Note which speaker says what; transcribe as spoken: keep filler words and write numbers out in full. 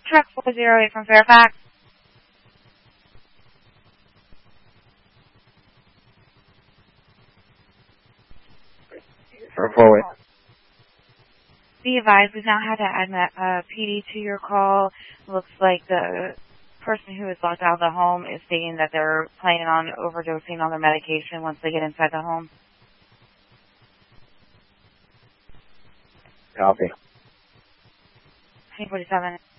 Speaker 1: Truck four zero eight from Fairfax.
Speaker 2: For forward.
Speaker 1: Be advised, we've now had to add a uh, P D to your call. Looks like the person who is locked out of the home is stating that they're planning on overdosing on their medication once they get inside the home.
Speaker 2: Copy.
Speaker 1: ten forty-seven.